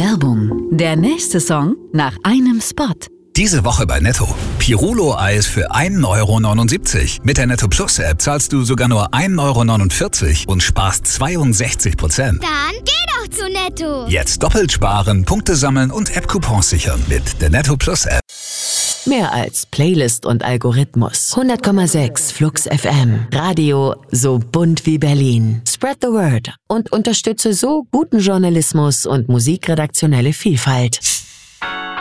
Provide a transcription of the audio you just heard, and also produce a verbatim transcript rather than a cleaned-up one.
Werbung. Der nächste Song nach einem Spot. Diese Woche bei Netto. Pirulo-Eis für ein Euro neunundsiebzig. Mit der Netto Plus App zahlst du sogar nur ein Euro neunundvierzig und sparst zweiundsechzig Prozent. Dann geh doch zu Netto. Jetzt doppelt sparen, Punkte sammeln und App-Coupons sichern mit der Netto Plus App. Mehr als Playlist und Algorithmus. hundert Komma sechs Flux F M. Radio so bunt wie Berlin. Spread the word und unterstütze so guten Journalismus und musikredaktionelle Vielfalt.